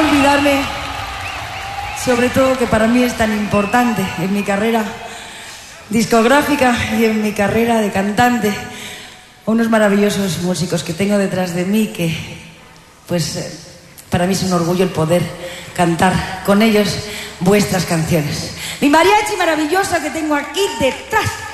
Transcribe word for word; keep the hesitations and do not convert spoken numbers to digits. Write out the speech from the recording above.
olvidarme, sobre todo, que para mí es tan importante en mi carrera discográfica y en mi carrera de cantante, unos maravillosos músicos que tengo detrás de mí, que pues eh, para mí es un orgullo el poder cantar con ellos vuestras canciones. Mi mariachi maravillosa que tengo aquí detrás.